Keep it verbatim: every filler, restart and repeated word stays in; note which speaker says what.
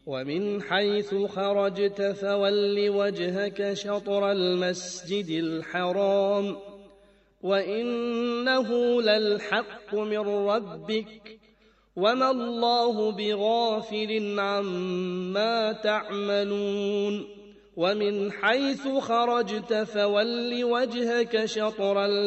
Speaker 1: ومن حيث خرجت فول وجهك شطر المسجد الحرام وإنه للحق من ربك وما الله بغافل عما تعملون ومن حيث خرجت فول وجهك شطر